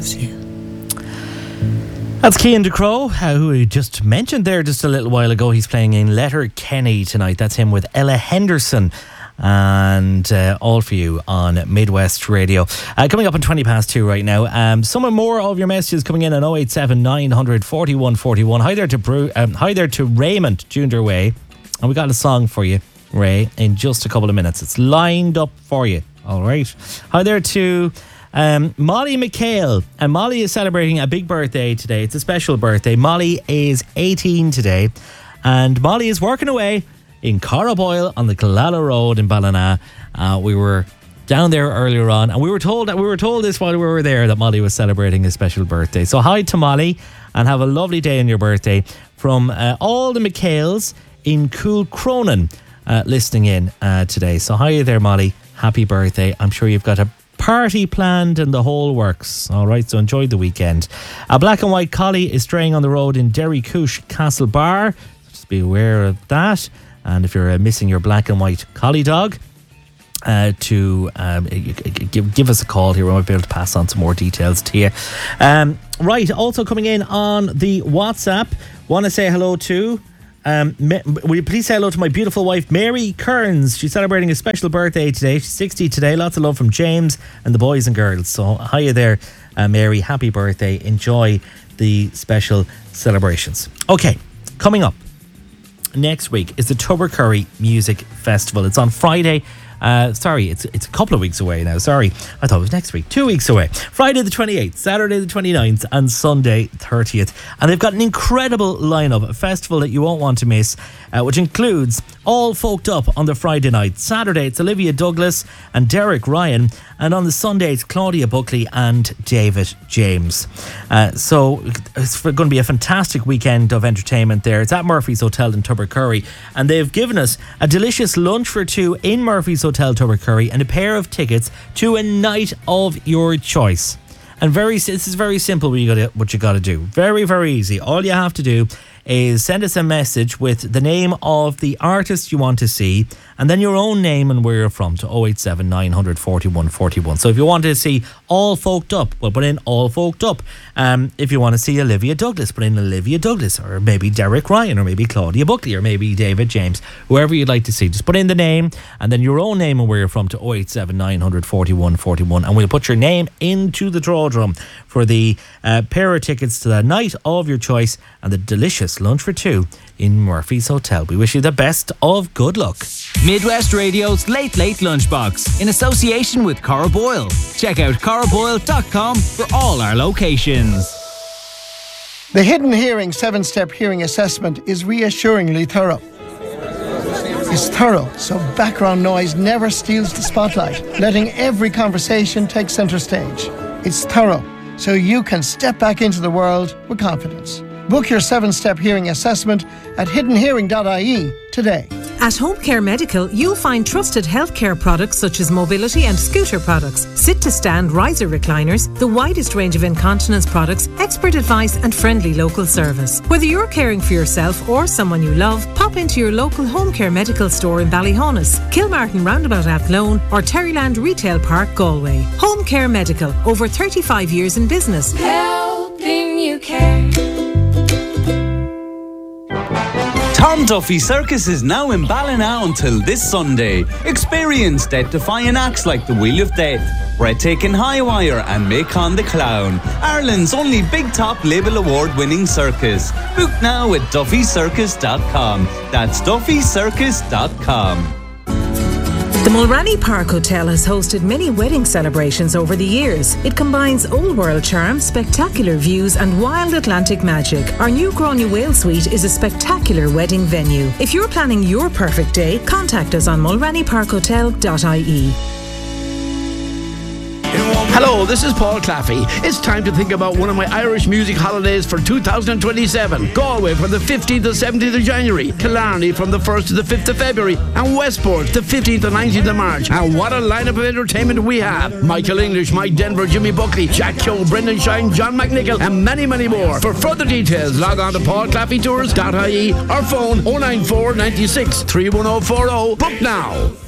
loves you. That's Cian Ducrot, who we just mentioned there just a little while ago. He's playing in Letterkenny tonight. That's him with Ella Henderson. And all for you on Midwest Radio. Coming up on 20 past 2 right now. Some more of your messages coming in on 087 900 41 41. Hi there to Raymond Junior Way. And we got a song for you, Ray, in just a couple of minutes. It's lined up for you. All right. Hi there to Molly McHale. And Molly is celebrating a big birthday today. It's a special birthday. Molly is 18 today. And Molly is working away in Corraboyle on the Killala Road in Ballina. We were down there earlier on, and we were told this while we were there, that Molly was celebrating a special birthday. So hi to Molly, and have a lovely day on your birthday from all the McHales in Cool Cronin listening in today. So hi there, Molly. Happy birthday. I'm sure you've got a party planned and the whole works. All right, so enjoy the weekend. A black and white collie is straying on the road in Derrycoosh Castle Bar. Just be aware of that. And if you're missing your black and white collie dog, give us a call here. We might be able to pass on some more details to you. Right, also coming in on the WhatsApp, want to say hello to, will you please say hello to my beautiful wife, Mary Kearns. She's celebrating a special birthday today. She's 60 today. Lots of love from James and the boys and girls. So hiya there, Mary. Happy birthday. Enjoy the special celebrations. Okay, coming up next week is the Tubbercurry Music Festival. It's on Friday. It's a couple of weeks away now. Sorry, I thought it was next week. 2 weeks away. Friday the 28th, Saturday the 29th, and Sunday 30th. And they've got an incredible lineup, a festival that you won't want to miss, which includes All Folked Up on the Friday night. Saturday it's Olivia Douglas and Derek Ryan, and on the Sunday it's Claudia Buckley and David James. So it's going to be a fantastic weekend of entertainment there. It's at Murphy's Hotel in Tubbercurry, and they've given us a delicious lunch for two in Murphy's Hotel Tubbercurry and a pair of tickets to a night of your choice. And this is very simple what you got to do. Very, very easy. All you have to do is send us a message with the name of the artist you want to see, and then your own name and where you're from to 087 900 41 41. So if you want to see All Folked Up, well, put in All Folked Up. If you want to see Olivia Douglas, put in Olivia Douglas, or maybe Derek Ryan, or maybe Claudia Buckley, or maybe David James, whoever you'd like to see. Just put in the name and then your own name and where you're from to 087 900 41 41, and we'll put your name into the draw drum for the pair of tickets to the night of your choice and the delicious lunch for two in Murphy's Hotel. We wish you the best of good luck. Midwest Radio's Late Late Lunchbox in association with Corraboyle. Check out corraboyle.com for all our locations. The Hidden Hearing 7-step hearing assessment is reassuringly thorough. It's thorough, so background noise never steals the spotlight, letting every conversation take centre stage. It's thorough, so you can step back into the world with confidence. Book your 7-step hearing assessment at hiddenhearing.ie today. At Home Care Medical, you'll find trusted healthcare products such as mobility and scooter products, sit-to-stand riser recliners, the widest range of incontinence products, expert advice and friendly local service. Whether you're caring for yourself or someone you love, pop into your local Home Care Medical store in Ballyhonus, Kilmartin Roundabout Athlone or Terryland Retail Park, Galway. Home Care Medical, over 35 years in business. Helping you care. Tom Duffy Circus is now in Ballina until this Sunday. Experience death-defying acts like the Wheel of Death, Breathtaking High Wire and Macon the Clown, Ireland's only Big Top Label Award-winning circus. Book now at duffycircus.com. That's duffycircus.com. The Mulranny Park Hotel has hosted many wedding celebrations over the years. It combines old world charm, spectacular views and wild Atlantic magic. Our new Gráinne Whale Suite is a spectacular wedding venue. If you're planning your perfect day, contact us on mulrannyparkhotel.ie. Hello, this is Paul Claffey. It's time to think about one of my Irish music holidays for 2027. Galway from the 15th to 17th of January, Killarney from the 1st to the 5th of February, and Westport the 15th to 19th of March. And what a lineup of entertainment we have. Michael English, Mike Denver, Jimmy Buckley, Jack Keogh, Brendan Shine, John McNichol, and many, many more. For further details, log on to paulclaffeytours.ie or phone 094 96 31040. Book now.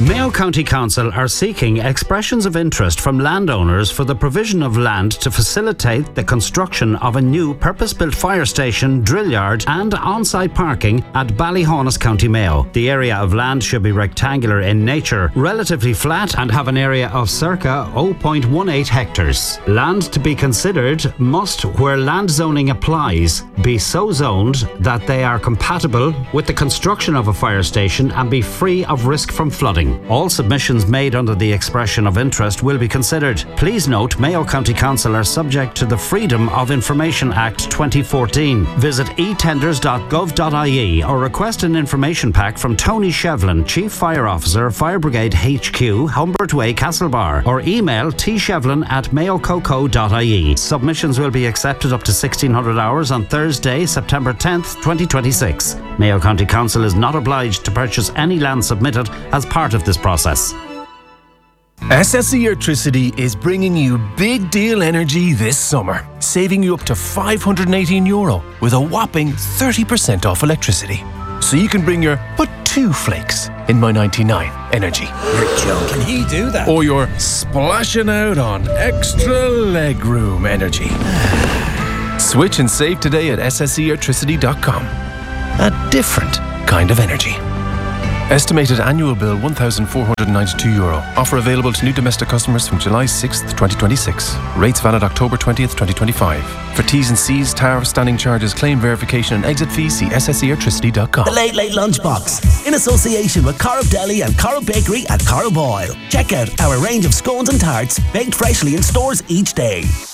Mayo County Council are seeking expressions of interest from landowners for the provision of land to facilitate the construction of a new purpose-built fire station, drill yard and on-site parking at Ballyhonus, County Mayo. The area of land should be rectangular in nature, relatively flat and have an area of circa 0.18 hectares. Land to be considered must, where land zoning applies, be so zoned that they are compatible with the construction of a fire station and be free of risk from flooding. All submissions made under the expression of interest will be considered. Please note, Mayo County Council are subject to the Freedom of Information Act 2014. Visit etenders.gov.ie or request an information pack from Tony Shevlin, Chief Fire Officer, Fire Brigade HQ, Humbert Way, Castlebar, or email tshevlin@mayococo.ie. Submissions will be accepted up to 1600 hours on Thursday, September 10th, 2026. Mayo County Council is not obliged to purchase any land submitted as part of this process. SSE Electricity is bringing you big deal energy this summer, saving you up to €518 with a whopping 30% off electricity. So you can bring your but 2 flakes in my 99 energy. You're joking, he do that? Or you're splashing out on extra legroom energy. Switch and save today at SSEelectricity.com. A different kind of energy. Estimated annual bill €1,492. Offer available to new domestic customers from July 6th, 2026. Rates valid October 20th, 2025. For T's and C's, tariff, standing charges, claim verification and exit fees, see SSEelectricity.com. The Late Late Lunchbox, in association with Corrib Deli and Corrib Bakery at Corrib Oil. Check out our range of scones and tarts baked freshly in stores each day.